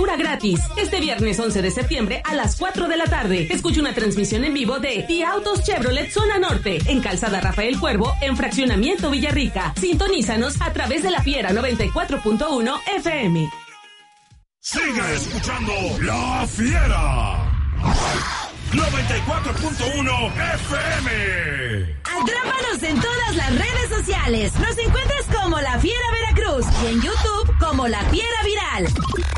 lectura gratis. Este viernes 11 de septiembre a las 4 de la tarde. Escucha una transmisión en vivo de T-Autos Chevrolet Zona Norte, en Calzada Rafael Cuervo, en Fraccionamiento Villarrica. Sintonízanos a través de La Fiera 94.1 FM. Sigue escuchando La Fiera 94.1 FM. Atrápanos en todas las redes sociales. Nos encuentras como La Fiera Veracruz y en YouTube como La Fiera Viral.